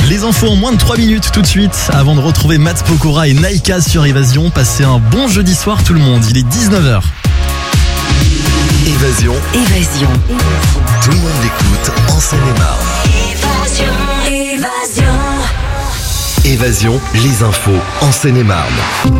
Les infos en moins de 3 minutes tout de suite. Avant de retrouver Matt Pokora et Naika sur Évasion, passez un bon jeudi soir tout le monde. Il est 19h. Évasion. Tout le monde l'écoute en Seine-et-Marne. Évasion, les infos en Seine-et-Marne.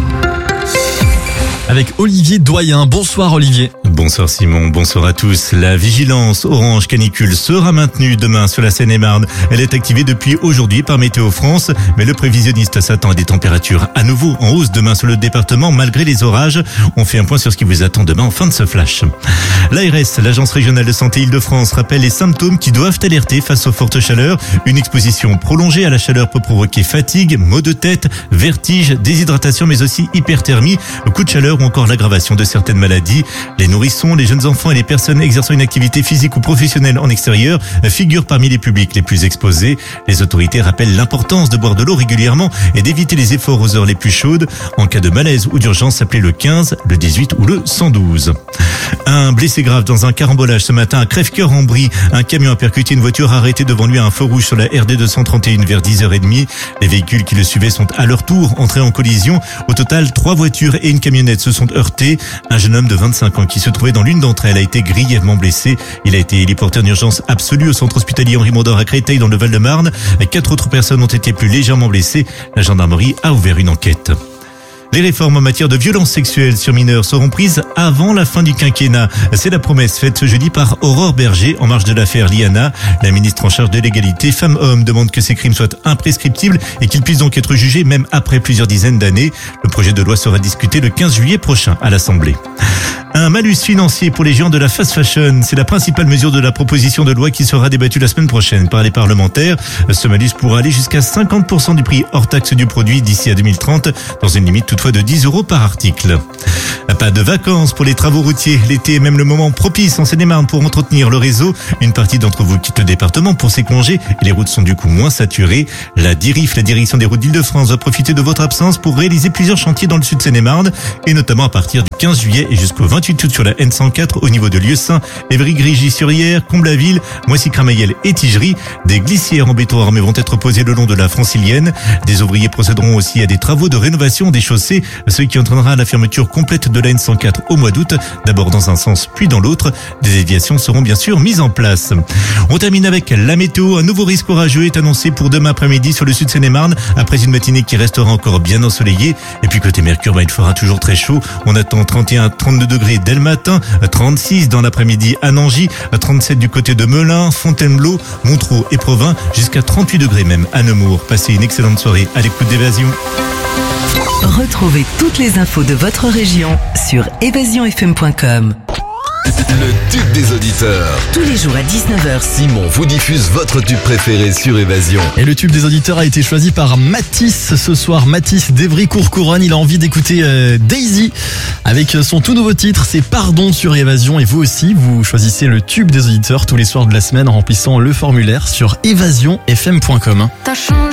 Avec Olivier Doyen. Bonsoir Olivier. Bonsoir Simon, bonsoir à tous. La vigilance orange canicule sera maintenue demain sur la Seine-et-Marne. Elle est activée depuis aujourd'hui par Météo France, mais le prévisionniste s'attend à des températures à nouveau en hausse demain sur le département malgré les orages. On fait un point sur ce qui vous attend demain en fin de ce flash. L'ARS, l'Agence régionale de santé Île-de-France, rappelle les symptômes qui doivent alerter face aux fortes chaleurs. Une exposition prolongée à la chaleur peut provoquer fatigue, maux de tête, vertige, déshydratation, mais aussi hyperthermie, coup de chaleur ou encore l'aggravation de certaines maladies. Les nourrissons, les jeunes enfants et les personnes exerçant une activité physique ou professionnelle en extérieur figurent parmi les publics les plus exposés. Les autorités rappellent l'importance de boire de l'eau régulièrement et d'éviter les efforts aux heures les plus chaudes. En cas de malaise ou d'urgence, appelez le 15, le 18 ou le 112. Un blessé grave dans un carambolage ce matin à Crèvecoeur en Brie. Un camion a percuté une voiture arrêtée devant lui à un feu rouge sur la RD 231 vers 10h30. Les véhicules qui le suivaient sont à leur tour entrés en collision. Au total, 3 voitures et une camionnette se sont heurtées. Un jeune homme de 25 ans qui se trouvait dans l'une d'entre elles a été grièvement blessé. Il a été héliporté en urgence absolue au centre hospitalier Henri Mondor à Créteil dans le Val-de-Marne. 4 autres personnes ont été plus légèrement blessées. La gendarmerie a ouvert une enquête. Les réformes en matière de violences sexuelles sur mineurs seront prises avant la fin du quinquennat. C'est la promesse faite ce jeudi par Aurore Berger en marge de l'affaire Liana. La ministre en charge de l'égalité femmes-hommes demande que ces crimes soient imprescriptibles et qu'ils puissent donc être jugés même après plusieurs dizaines d'années. Le projet de loi sera discuté le 15 juillet prochain à l'Assemblée. Un malus financier pour les géants de la fast fashion, c'est la principale mesure de la proposition de loi qui sera débattue la semaine prochaine par les parlementaires. Ce malus pourra aller jusqu'à 50% du prix hors taxe du produit d'ici à 2030, dans une limite toutefois de 10 € par article. Pas de vacances pour les travaux routiers. L'été est même le moment propice en Seine-et-Marne pour entretenir le réseau. Une partie d'entre vous quitte le département pour ses congés et les routes sont du coup moins saturées. La DIRIF, la direction des routes d'Île-de-France, va profiter de votre absence pour réaliser plusieurs chantiers dans le sud Seine-et-Marne et notamment à partir du 15 juillet et jusqu'au 28 août sur la N104 au niveau de Lieusaint, Évry-Grigny-sur-Yerres, Comble-la-Ville, Moissy-Cramayel et Tigerie. Des glissières en béton armé vont être posées le long de la Francilienne. Des ouvriers procéderont aussi à des travaux de rénovation des chaussées, ce qui entraînera la fermeture complète de la N104 au mois d'août, d'abord dans un sens puis dans l'autre. Des déviations seront bien sûr mises en place. On termine avec la météo. Un nouveau risque orageux est annoncé pour demain après-midi sur le sud Seine-et-Marne, après une matinée qui restera encore bien ensoleillée. Et puis côté Mercure, il fera toujours très chaud. On attend 31 à 32 degrés dès le matin, 36 dans l'après-midi à Nangy, 37 du côté de Melun, Fontainebleau, Montreux et Provins, jusqu'à 38 degrés même à Nemours. Passez une excellente soirée à l'écoute d'Évasion. Retrouvez toutes les infos de votre région sur évasionfm.com. Le tube des auditeurs. Tous les jours à 19h. Simon vous diffuse votre tube préféré sur Évasion. Et le tube des auditeurs a été choisi par Mathis ce soir. Mathis d'Evry-Courcouronne. Il a envie d'écouter Daisy avec son tout nouveau titre. C'est Pardon sur Évasion. Et vous aussi, vous choisissez le tube des auditeurs tous les soirs de la semaine en remplissant le formulaire sur évasionfm.com.